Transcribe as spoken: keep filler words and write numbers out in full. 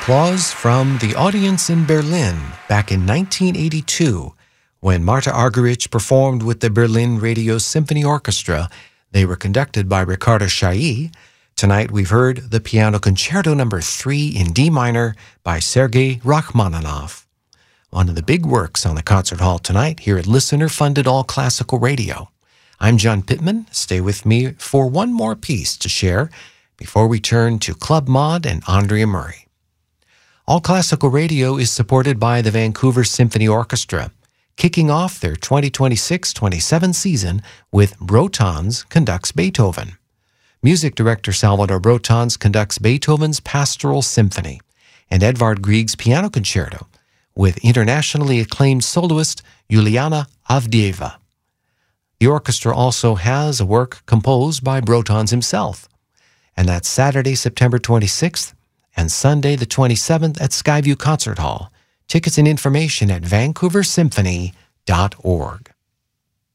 applause from the audience in Berlin back in nineteen eighty-two when Marta Argerich performed with the Berlin Radio Symphony Orchestra. They were conducted by Ricardo Chailly. Tonight we've heard the Piano Concerto number three in D minor by Sergei Rachmaninoff. One of the big works on the concert hall tonight here at listener-funded All Classical Radio. I'm John Pittman. Stay with me for one more piece to share before we turn to Club Mod and Andrea Murray. All Classical Radio is supported by the Vancouver Symphony Orchestra, kicking off their twenty twenty-six twenty-seven season with Brotans Conducts Beethoven. Music director Salvador Brotans conducts Beethoven's Pastoral Symphony and Edvard Grieg's Piano Concerto with internationally acclaimed soloist Juliana Avdieva. The orchestra also has a work composed by Brotans himself, and that's Saturday, September twenty-sixth and Sunday the twenty-seventh at Skyview Concert Hall. Tickets and information at vancouver symphony dot org.